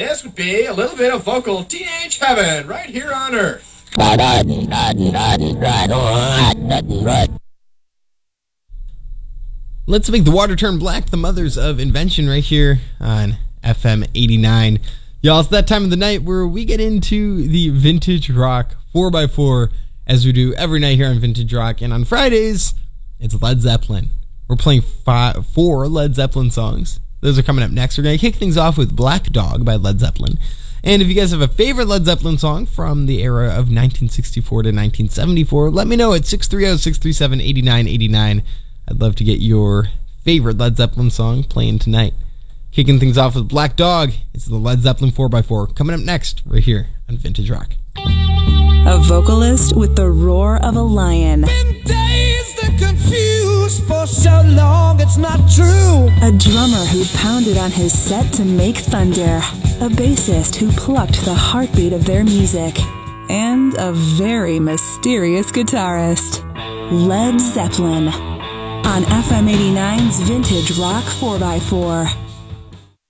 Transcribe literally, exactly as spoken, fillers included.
This would be a little bit of vocal teenage heaven right here on Earth. Let's Make the Water Turn Black, the Mothers of Invention, right here on F M eighty-nine. Y'all, it's that time of the night where we get into the vintage rock four by four, as we do every night here on Vintage Rock. And on Fridays, it's Led Zeppelin. We're playing five, four Led Zeppelin songs. Those are coming up next. We're going to kick things off with Black Dog by Led Zeppelin. And if you guys have a favorite Led Zeppelin song from the era of nineteen sixty-four to nineteen seventy-four, let me know at six three zero, six three seven, eight nine eight nine. I'd love to get your favorite Led Zeppelin song playing tonight. Kicking things off with Black Dog. It's the Led Zeppelin four by four coming up next right here on Vintage Rock. A vocalist with the roar of a lion. Been dazed and confused for so long it's not true. A drummer who pounded on his set to make thunder. A bassist who plucked the heartbeat of their music. And a very mysterious guitarist. Led Zeppelin. On F M eighty-nine's Vintage Rock four by four.